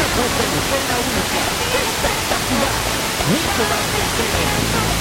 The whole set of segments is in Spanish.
puesta en escena única, espectacular. Nicolás Pérez.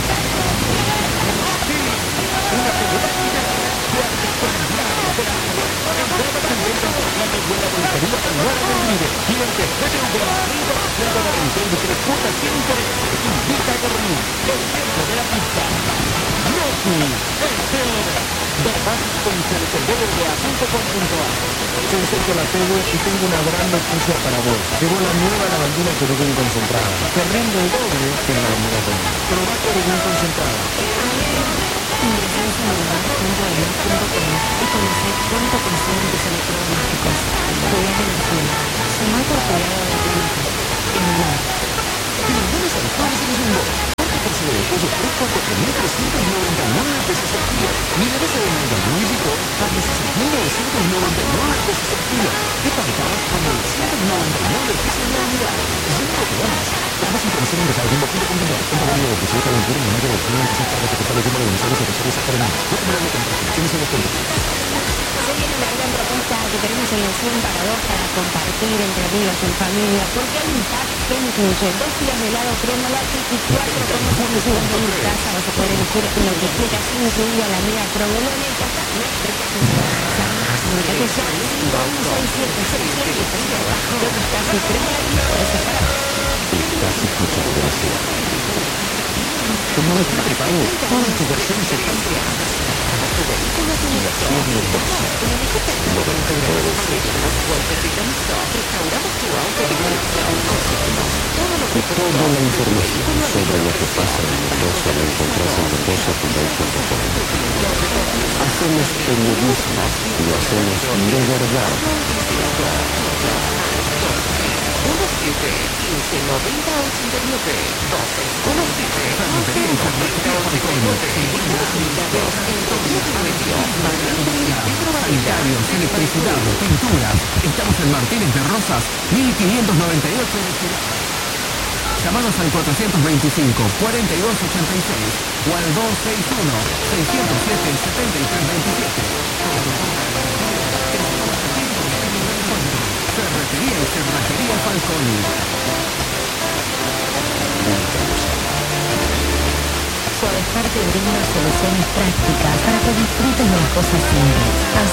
Sí, una película de arte con gran operación. Entradas en venta en Orlando y en la boletería privada del Vive. Clientes BBV, 30% de revisión de 3 cuotas sin interés. Invita a Guerrero, el centro de la pista. Roku, el peor. Ver más con cbva.com.ar. Soy Sergio Latego y tengo una gran noticia para vos. Llegó la nueva lavandina Querubín concentrada. Te rinde el doble que en la avenida común. Probá Querubín concentrada. Ingresa en celular.com y conoce cuánto consumen tus electrodomésticos. Cuidado de energía. Sumar por cuidado del planeta. En lugar. En algunos sectores en Jumbo. Por sobre el pollo fresco a 4.399 pesos el kilo. Milanesa de manga muy rico a 16.999 pesos el kilo. Y pancadas a 999 pesos la unidad. Jumbo te vamos. Para más información ingresa a jumbo.com.ar. Compra válido del 18 al 21 de mayo de 2025 para respetar el número de emisiones y reservas académicas. No comerán con restricciones en los tiempos. Se viene una gran propuesta que tenemos en la 100 para vos para compartir entre amigos, en familia, porque hay un pack que incluye 2 kilos de helado crema láctea y 4 comisiones en mi casa. Vas a poder elegir lo que quieras, incluida la amiga provolone y hasta comunicate ya al 5167 600 estás y crema láctea por separado. Estás escuchando la ciudad. Como está preparado, todas tus versiones están creadas. La 100 Mendoza. 99. Toda la información sobre lo que pasa en Mendoza la encontrás en mendoza.com. Hacemos periodismo y lo hacemos de verdad. 'Sanitarios, electricidad, pinturas. Estamos en Martínez de Rosas, 1598 de Ciudad. Llámanos al 425 4286 o al 261 607 7327. Ferretería y cerrajería Falconi. Suavestar te brinda soluciones prácticas para que disfrutes de las cosas simples.